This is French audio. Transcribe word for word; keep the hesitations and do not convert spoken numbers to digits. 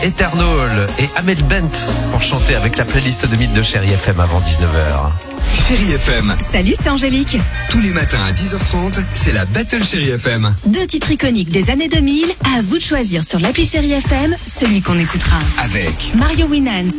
Eternal et Ahmed Bent pour chanter avec la playlist de Mythe de Chérie F M avant dix-neuf heures. Chérie F M. Salut, c'est Angélique. Tous les matins à dix heures trente, c'est la Battle Chérie F M. Deux titres iconiques des années deux mille, à vous de choisir sur l'appli Chérie F M, celui qu'on écoutera. Avec Mario Winans